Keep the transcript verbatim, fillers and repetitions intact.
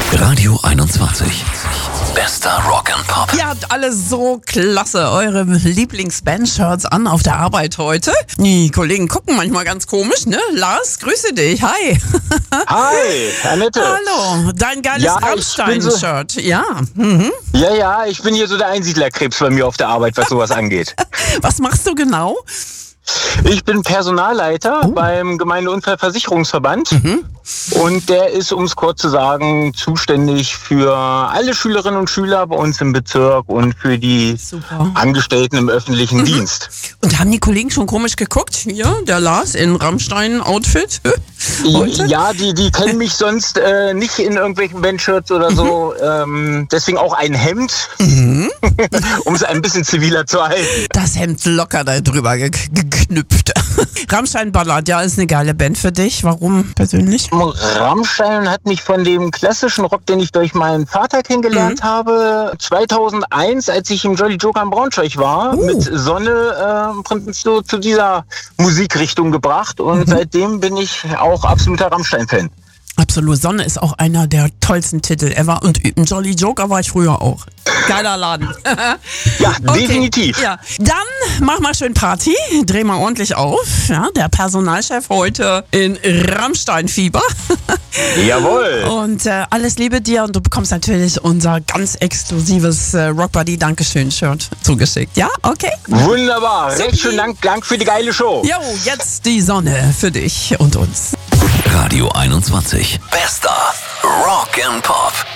Radio einundzwanzig. Bester Rock and Pop. Ihr habt alle so klasse eure Lieblings-Band-Shirts an auf der Arbeit heute. Die Kollegen gucken manchmal ganz komisch, ne? Lars, grüße dich. Hi. Hi, Annette. Hallo. Dein geiles Ja, ich bin Rammstein-Shirt. Ja. Mhm. Ja, ja, ich bin hier so der Einsiedlerkrebs bei mir auf der Arbeit, was sowas angeht. Was machst du genau? Ich bin Personalleiter Oh. beim Gemeindeunfallversicherungsverband. Mhm. Und der ist, um es kurz zu sagen, zuständig für alle Schülerinnen und Schüler bei uns im Bezirk und für die Super. Angestellten im öffentlichen Dienst. Und haben die Kollegen schon komisch geguckt? Hier, der Lars in Rammstein-Outfit. Heute? Ja, die, die kennen mich sonst äh, nicht in irgendwelchen Bandshirts oder so. Ähm, deswegen auch ein Hemd, Mhm. um es ein bisschen ziviler zu halten. Das Hemd locker da drüber ge geknüpft. Rammstein Ballad, ja, ist eine geile Band für dich. Warum persönlich? Rammstein hat mich von dem klassischen Rock, den ich durch meinen Vater kennengelernt Mhm. habe, zweitausendeins, als ich im Jolly Joker in Braunschweig war, Uh. mit Sonne äh, im Prinzip so zu dieser Musikrichtung gebracht. Und Mhm. seitdem bin ich auch absoluter Rammstein-Fan. Absolut. Sonne ist auch einer der tollsten Titel ever. Und im Jolly Joker war ich früher auch. Geiler Laden. Ja, Okay, definitiv. Ja. Dann mach mal schön Party. Dreh mal ordentlich auf. Ja, der Personalchef heute in Rammstein-Fieber. Jawohl. Und äh, alles Liebe dir. Und du bekommst natürlich unser ganz exklusives äh, Rockbuddy Dankeschön-Shirt zugeschickt. Ja, okay? Wunderbar. Supi. Recht schön Dank, Dank für die geile Show. Jo, jetzt die Sonne für dich und uns. Radio einundzwanzig. Bester Rock and Pop.